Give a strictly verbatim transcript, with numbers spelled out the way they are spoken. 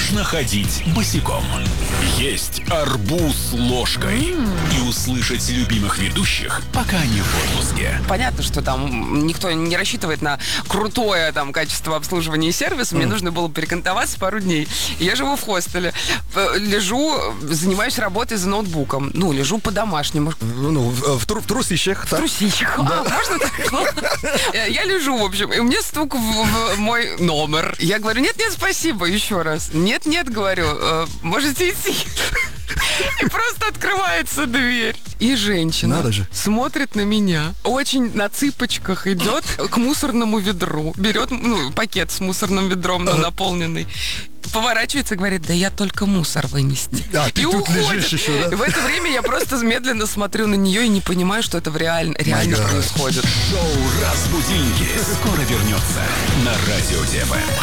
можно ходить босиком. Есть арбуз ложкой. И услышать любимых ведущих, пока они в отпуске. Понятно, что там никто не рассчитывает на крутое там качество обслуживания и сервиса. Мне mm. нужно было перекантоваться пару дней. Я живу в хостеле. Лежу, занимаюсь работой за ноутбуком. Ну, лежу по-домашнему. Ну, в, в, в трусищах. В трусищах. Да. А, можно так? Я лежу, в общем, и у меня стук в, в мой номер. Я говорю, нет-нет, спасибо, еще раз. Нет-нет, говорю, можете идти. И просто открывается дверь. И женщина Надо же. смотрит на меня, очень на цыпочках идет к мусорному ведру, берет ну, пакет с мусорным ведром, ну, наполненный, поворачивается и говорит, да я только мусор вынести. А, ты и тут уходит. лежишь еще, да? И в это время я просто медленно смотрю на нее и не понимаю, что это в реаль... реально происходит. Шоу «Разбудинки» скоро вернется на Радио ТВ.